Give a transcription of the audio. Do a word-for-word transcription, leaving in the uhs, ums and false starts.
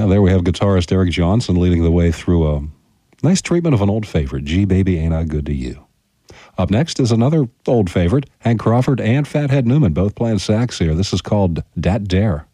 there we have guitarist Eric Johnson leading the way through a nice treatment of an old favorite, Gee Baby Ain't I Good to You. Up next is another old favorite, Hank Crawford and Fathead Newman, both playing sax here. This is called Dat Dare.